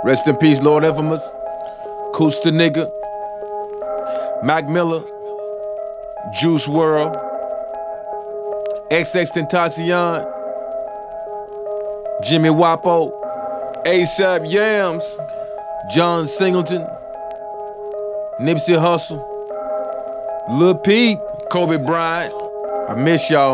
Rest in peace, Lord Infamous, Koosta Nigga, Mac Miller, Juice WRLD, XXXTentacion, Jimmy Wopo, ASAP Yams, John Singleton, Nipsey Hussle, Lil Peep, Kobe Bryant. I miss y'all.